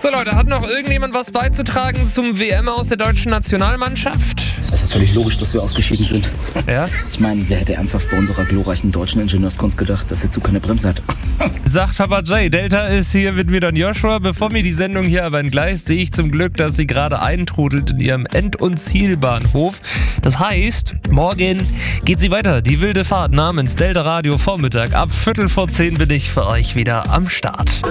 So Leute, hat noch irgendjemand was beizutragen zum WM aus der deutschen Nationalmannschaft? Es ist ja völlig logisch, dass wir ausgeschieden sind. Ja? Ich meine, wer hätte ernsthaft bei unserer glorreichen deutschen Ingenieurskunst gedacht, dass der Zug keine Bremse hat? Sagt Papa Jay, Delta ist hier mit mir dann Joshua. Bevor mir die Sendung hier aber entgleist, sehe ich zum Glück, dass sie gerade eintrudelt in ihrem End- und Zielbahnhof. Das heißt, morgen geht sie weiter. Die wilde Fahrt namens Delta Radio Vormittag. Ab 9:45 bin ich für euch wieder am Start.